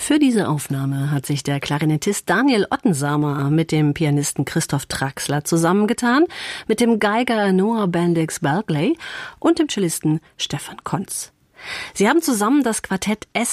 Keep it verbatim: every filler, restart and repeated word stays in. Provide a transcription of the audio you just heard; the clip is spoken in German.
Für diese Aufnahme hat sich der Klarinettist Daniel Ottensamer mit dem Pianisten Christoph Traxler zusammengetan, mit dem Geiger Noah Bendix Balgley und dem Cellisten Stefan Kontz. Sie haben zusammen das Quartett S